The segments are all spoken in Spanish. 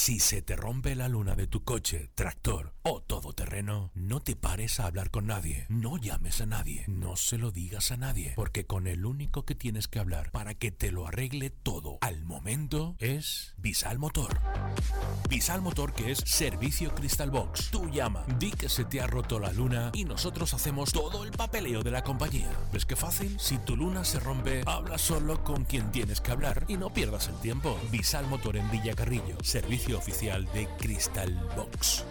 Si se te rompe la luna de tu coche, tractor o todoterreno, no te pares a hablar con nadie. No llames a nadie. No se lo digas a nadie. Porque con el único que tienes que hablar para que te lo arregle todo al momento es Visal Motor. Visal Motor, que es servicio Crystal Box. Tú llama, di que se te ha roto la luna y nosotros hacemos todo el papeleo de la compañía. ¿Ves qué fácil? Si tu luna se rompe, habla solo con quien tienes que hablar y no pierdas el tiempo. Visal Motor en Villacarrillo, servicio oficial de Crystal Box.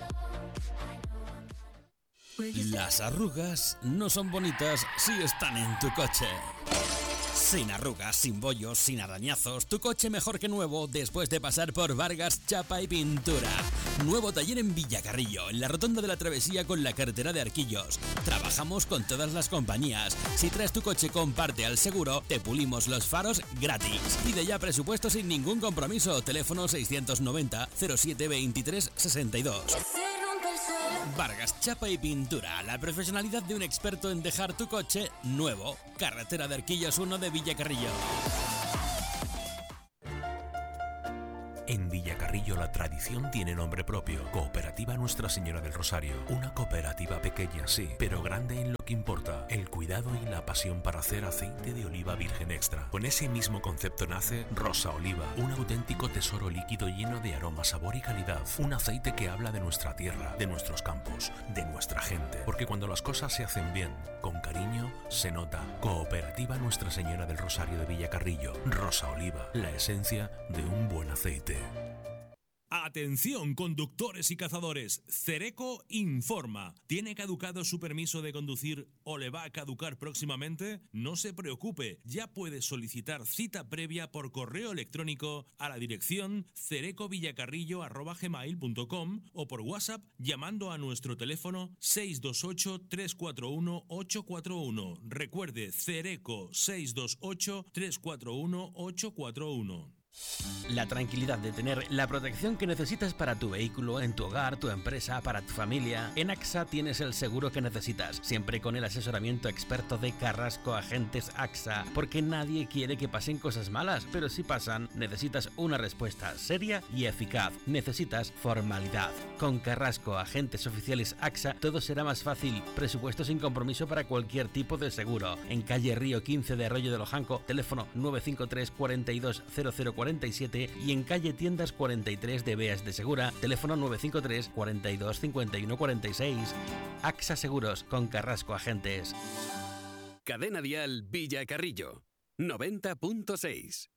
Las arrugas no son bonitas si están en tu coche. Sin arrugas, sin bollos, sin arañazos, tu coche mejor que nuevo después de pasar por Vargas Chapa y Pintura. Nuevo taller en Villacarrillo, en la rotonda de la Travesía con la carretera de Arquillos. Trabajamos con todas las compañías. Si traes tu coche con parte al seguro, te pulimos los faros gratis. Pide ya presupuesto sin ningún compromiso. Teléfono 690 07 23 62. Vargas Chapa y Pintura, la profesionalidad de un experto en dejar tu coche nuevo. Carretera de Arquillos 1 de Villacarrillo. En Villacarrillo la tradición tiene nombre propio. Cooperativa Nuestra Señora del Rosario. Una cooperativa pequeña, sí, pero grande en lo que importa. El cuidado y la pasión para hacer aceite de oliva virgen extra. Con ese mismo concepto nace Rosa Oliva. Un auténtico tesoro líquido lleno de aroma, sabor y calidad. Un aceite que habla de nuestra tierra, de nuestros campos, de nuestra gente. Porque cuando las cosas se hacen bien, con cariño, se nota. Cooperativa Nuestra Señora del Rosario de Villacarrillo. Rosa Oliva, la esencia de un buen aceite. Atención, conductores y cazadores. Cereco informa. ¿Tiene caducado su permiso de conducir o le va a caducar próximamente? No se preocupe, ya puede solicitar cita previa por correo electrónico a la dirección cerecovillacarrillo@gmail.com o por WhatsApp llamando a nuestro teléfono 628 341 841. Recuerde, Cereco 628 341 841. La tranquilidad de tener la protección que necesitas para tu vehículo, en tu hogar, tu empresa, para tu familia. En AXA tienes el seguro que necesitas, siempre con el asesoramiento experto de Carrasco Agentes AXA, porque nadie quiere que pasen cosas malas, pero si pasan, necesitas una respuesta seria y eficaz. Necesitas formalidad. Con Carrasco Agentes Oficiales AXA todo será más fácil. Presupuesto sin compromiso para cualquier tipo de seguro. En calle Río 15 de Arroyo de Lojanco, teléfono 953 42 0047 y en calle Tiendas 43 de Beas de Segura, teléfono 953 42 51 46. AXA Seguros con Carrasco Agentes. Cadena Dial Villacarrillo 90.6.